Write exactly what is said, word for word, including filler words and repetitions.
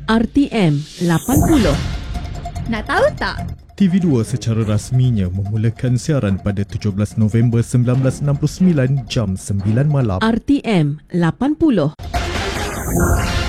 R T M lapan puluh. Nak tahu tak? T V dua secara rasminya memulakan siaran pada tujuh belas November seribu sembilan ratus enam puluh sembilan jam sembilan malam. R T M lapan puluh.